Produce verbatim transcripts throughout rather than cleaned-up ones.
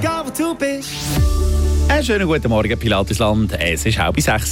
egal wo du bist. Einen schönen guten Morgen, Pilatusland. Es ist halb sechs.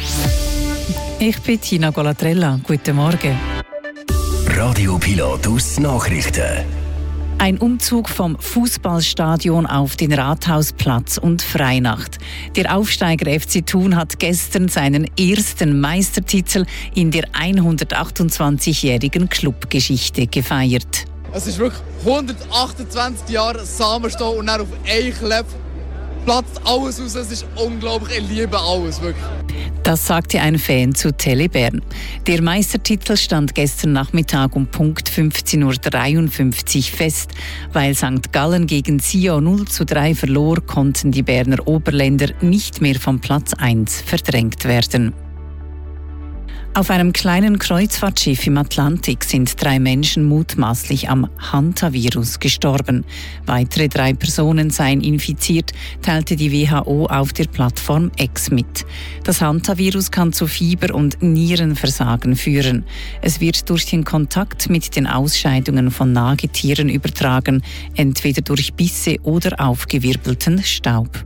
Ich bin Tina Golatrella. Guten Morgen. Radio Pilatus Nachrichten. Ein Umzug vom Fußballstadion auf den Rathausplatz und Freinacht. Der Aufsteiger F C Thun hat gestern seinen ersten Meistertitel in der hundertachtundzwanzigjährigen Clubgeschichte gefeiert. Es ist wirklich hundertachtundzwanzig Jahre Samenstall und dann auf einen Klepp platzt alles raus. Es ist unglaublich, ich liebe alles, wirklich. Das sagte ein Fan zu Tele Bern. Der Meistertitel stand gestern Nachmittag um Punkt fünfzehn Uhr dreiundfünfzig fest. Weil Sankt Gallen gegen Sion null zu drei verlor, konnten die Berner Oberländer nicht mehr vom Platz eins verdrängt werden. Auf einem kleinen Kreuzfahrtschiff im Atlantik sind drei Menschen mutmaßlich am Hantavirus gestorben. Weitere drei Personen seien infiziert, teilte die W H O auf der Plattform X mit. Das Hantavirus kann zu Fieber und Nierenversagen führen. Es wird durch den Kontakt mit den Ausscheidungen von Nagetieren übertragen, entweder durch Bisse oder aufgewirbelten Staub.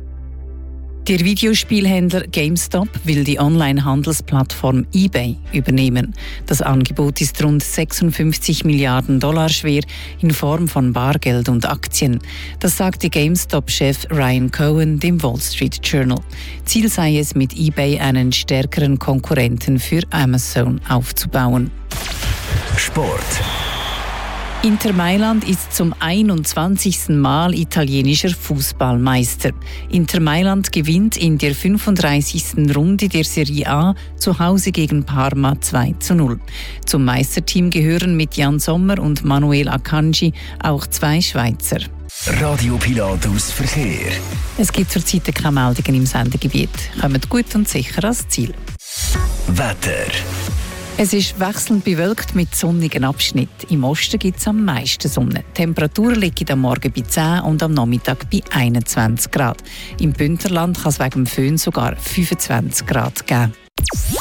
Der Videospielhändler GameStop will die Online-Handelsplattform eBay übernehmen. Das Angebot ist rund sechsundfünfzig Milliarden Dollar schwer in Form von Bargeld und Aktien. Das sagte GameStop-Chef Ryan Cohen dem Wall Street Journal. Ziel sei es, mit eBay einen stärkeren Konkurrenten für Amazon aufzubauen. Sport. Inter Mailand ist zum einundzwanzigsten Mal italienischer Fußballmeister. Inter Mailand gewinnt in der fünfunddreißigsten Runde der Serie A zu Hause gegen Parma zwei zu null. Zum Meisterteam gehören mit Jan Sommer und Manuel Akanji auch zwei Schweizer. Radio Pilatus Verkehr. Es gibt zurzeit keine Meldungen im Sendegebiet. Kommt gut und sicher ans Ziel. Wetter. Es ist wechselnd bewölkt mit sonnigen Abschnitten. Im Osten gibt es am meisten Sonne. Die Temperaturen liegen am Morgen bei zehn und am Nachmittag bei einundzwanzig Grad. Im Bündnerland kann es wegen dem Föhn sogar fünfundzwanzig Grad geben.